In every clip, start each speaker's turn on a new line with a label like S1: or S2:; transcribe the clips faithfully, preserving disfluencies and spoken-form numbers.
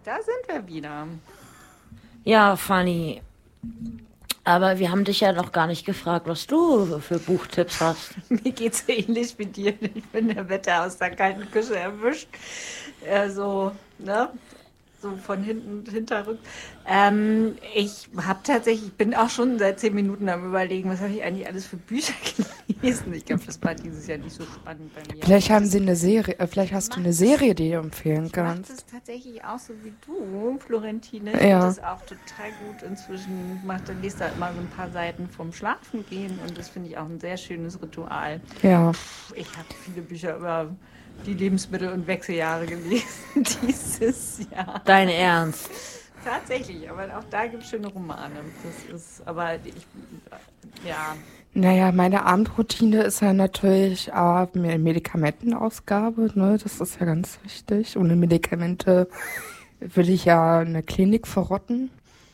S1: Da sind wir wieder.
S2: Ja, Fanny. Aber wir haben dich ja noch gar nicht gefragt, was du für Buchtipps hast.
S1: Mir geht's ähnlich wie dir. Ich bin der Wetter aus der kalten Küche erwischt. Äh, so, ne? So von hinten, hinterrück. Ähm, ich habe tatsächlich, ich bin auch schon seit zehn Minuten am Überlegen, was habe ich eigentlich alles für Bücher gelesen. Ich glaube, das war dieses Jahr nicht so spannend bei mir.
S3: Vielleicht haben sie eine Serie, äh, vielleicht hast du eine Serie, die du empfehlen
S1: Ich mache
S3: kannst.
S1: das tatsächlich auch so wie du, Florentine. Ich
S3: Ja.
S1: finde das auch total gut inzwischen. Macht dann liest da immer so ein paar Seiten vom Schlafen gehen und das finde ich auch ein sehr schönes Ritual.
S3: Ja.
S1: Ich habe viele Bücher über die Lebensmittel- und Wechseljahre gelesen dieses Jahr.
S2: Dein Ernst?
S1: Tatsächlich, aber auch da gibt es schöne Romane. Das ist, aber ich, ja.
S3: Naja, meine Abendroutine ist ja natürlich äh, eine Medikamentenausgabe, ne? Das ist ja ganz wichtig. Ohne Medikamente will ich ja eine Klinik verrotten.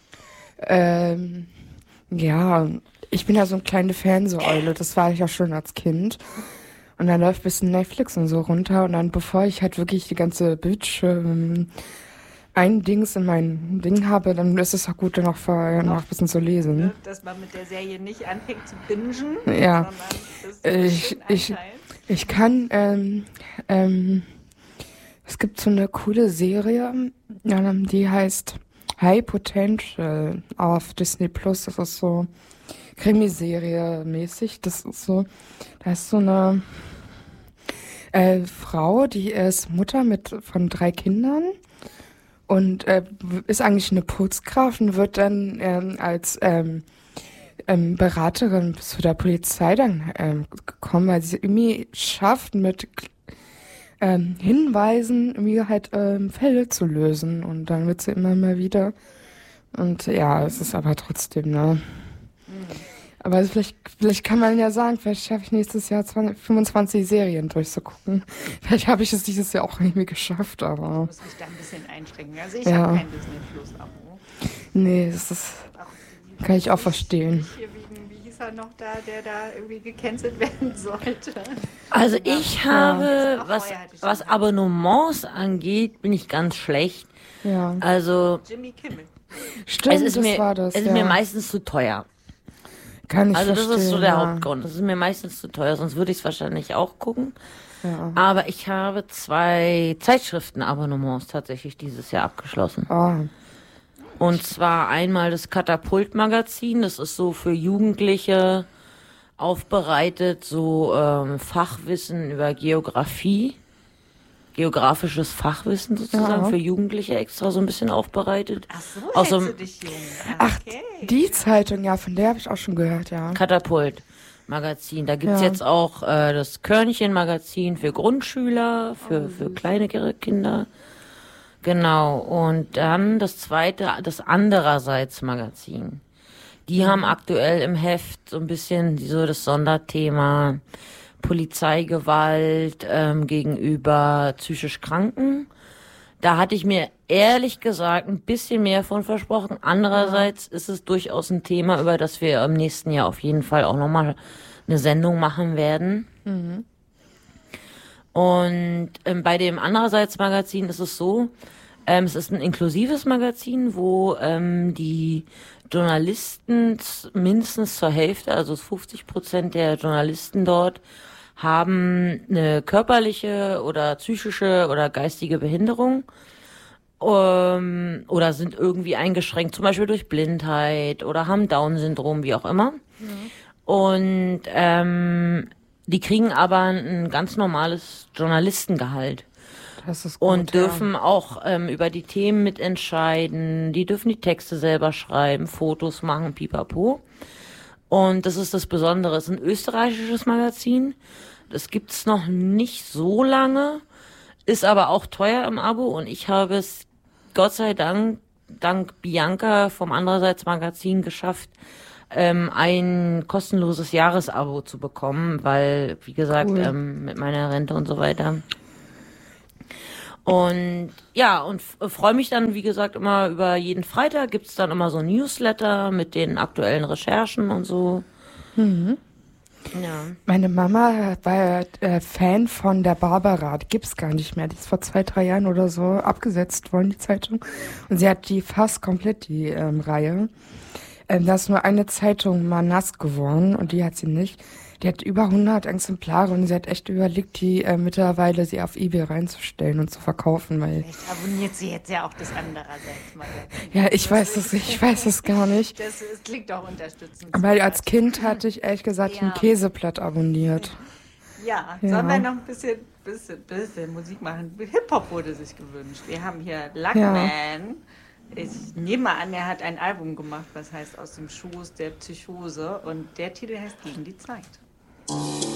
S3: Ähm, ja, ich bin ja so eine kleine Fernsehäule, das war ich ja schon als Kind. Und dann läuft ein bisschen Netflix und so runter und dann, bevor ich halt wirklich die ganze Bildschirm ein Dings in mein Ding habe, dann ist es auch gut, dann noch vorher noch ein bisschen zu lesen.
S1: Ne, dass man mit der Serie nicht anfängt zu bingen,
S3: Ja.
S1: sondern das
S3: Ich, ich, ich kann, ähm, ähm, es gibt so eine coole Serie, ähm, die heißt High Potential auf Disney Plus. Das ist so Krimiserie mäßig. Das ist so, da ist so eine äh, Frau, die ist Mutter mit von drei Kindern und äh, ist eigentlich eine Putzkraft und wird dann ähm, als ähm, ähm, Beraterin zu der Polizei dann ähm, gekommen, weil sie irgendwie schafft, mit ähm, Hinweisen irgendwie halt ähm, Fälle zu lösen und dann wird sie immer mal wieder und ja, es ist aber trotzdem, ne? Aber vielleicht, vielleicht kann man ja sagen, vielleicht schaffe ich nächstes Jahr zwanzig, fünfundzwanzig Serien durchzugucken. Vielleicht habe ich es dieses Jahr auch irgendwie geschafft, aber...
S1: Ich muss mich da ein bisschen einschränken. Also ich
S3: Ja.
S1: habe kein Disney Plus-Abo.
S3: Nee, das ist... Kann ich auch verstehen.
S1: Hier wegen, wie hieß er noch da, der da irgendwie gecancelt werden sollte?
S2: Also ich habe,
S1: Auch
S2: was,
S1: vorher hatte ich schon
S2: was
S1: mal.
S2: Abonnements angeht, bin ich ganz schlecht.
S3: Ja,
S2: Also
S1: Jimmy Kimmel.
S3: stimmt,
S2: es ist,
S3: das
S2: mir,
S3: war das,
S2: es ist
S3: ja.
S2: mir meistens zu teuer.
S3: Kann ich
S2: Also
S3: verstehen,
S2: das ist so der
S3: ja.
S2: Hauptgrund. Das ist mir meistens zu teuer, sonst würde ich es wahrscheinlich auch gucken.
S3: Ja.
S2: Aber ich habe zwei Zeitschriftenabonnements tatsächlich dieses Jahr abgeschlossen.
S3: Oh,
S2: Und zwar einmal das Katapult-Magazin. Das ist so für Jugendliche aufbereitet, so ähm, Fachwissen über Geografie. Geografisches Fachwissen sozusagen
S3: Ja.
S2: für Jugendliche extra so ein bisschen aufbereitet.
S1: Ach so,
S2: Aus so
S1: hältst
S2: einem
S1: du dich jung.
S3: Ach,
S1: Okay.
S3: die Zeitung, ja, von der habe ich auch schon gehört, ja.
S2: Katapult-Magazin. Da gibt's
S3: Ja.
S2: jetzt auch äh, das Körnchen-Magazin für Grundschüler, für, für kleinere Kinder. Genau. Und dann das zweite, das Andererseits-Magazin. Die haben aktuell im Heft so ein bisschen so das Sonderthema Polizeigewalt ähm, gegenüber psychisch Kranken. Da hatte ich mir ehrlich gesagt ein bisschen mehr von versprochen. Andererseits ist es durchaus ein Thema, über das wir im nächsten Jahr auf jeden Fall auch nochmal eine Sendung machen werden. Und ähm, bei dem Andererseits-Magazin ist es so, ähm, es ist ein inklusives Magazin, wo ähm, die Journalisten z- mindestens zur Hälfte, also fünfzig Prozent der Journalisten dort, haben eine körperliche oder psychische oder geistige Behinderung ähm, oder sind irgendwie eingeschränkt, zum Beispiel durch Blindheit oder haben Down-Syndrom, wie auch immer. Und ähm, die kriegen aber ein ganz normales Journalistengehalt.
S3: Das ist gut,
S2: Und
S3: ja.
S2: dürfen auch ähm, über die Themen mitentscheiden. Die dürfen die Texte selber schreiben, Fotos machen, pipapo. Und das ist das Besondere. Es ist ein österreichisches Magazin. Das gibt's noch nicht so lange, ist aber auch teuer im Abo. Und ich habe es Gott sei Dank, dank Bianca vom Andererseits Magazin geschafft, ähm, ein kostenloses Jahresabo zu bekommen, weil, wie gesagt,
S3: Cool.
S2: ähm, mit meiner Rente und so weiter. Und ja, und f- freue mich dann, wie gesagt, immer über jeden Freitag gibt's dann immer so ein Newsletter mit den aktuellen Recherchen und so. Ja.
S3: Meine Mama war äh, Fan von der Barbara, die gibt's gar nicht mehr. Die ist vor zwei, drei Jahren oder so abgesetzt worden, die Zeitung. Und sie hat die fast komplett, die ähm, Reihe. Ähm, da ist nur eine Zeitung mal nass geworden und die hat sie nicht. Die hat über hundert Exemplare und sie hat echt überlegt, die äh, mittlerweile sie auf eBay reinzustellen und zu verkaufen, weil...
S1: Vielleicht abonniert sie jetzt ja auch das andererseits mal.
S3: Ja, ich weiß es, ich weiß es gar nicht.
S1: Das, das klingt auch unterstützend.
S3: Weil als Kind hatte ich ehrlich gesagt
S1: Ja.
S3: ein Käseblatt abonniert.
S1: Ja,
S3: Ja.
S1: sollen wir noch ein bisschen, bisschen, bisschen Musik machen? Hip-Hop wurde sich gewünscht. Wir haben hier
S3: Ja.
S1: Luckman. Ich nehme mal an, er hat ein Album gemacht, was heißt Aus dem Schoß der Psychose. Und der Titel heißt Gegen die Zeit.